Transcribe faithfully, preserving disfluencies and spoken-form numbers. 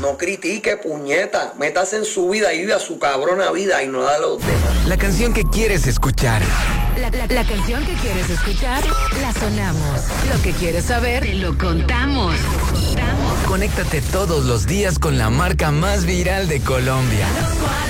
No critique, puñeta. Métase en su vida y vive a su cabrona vida y no da a los demás. La canción que quieres escuchar. La, la, la canción que quieres escuchar, la sonamos. Lo que quieres saber, te lo contamos. contamos. Conéctate todos los días con la marca más viral de Colombia.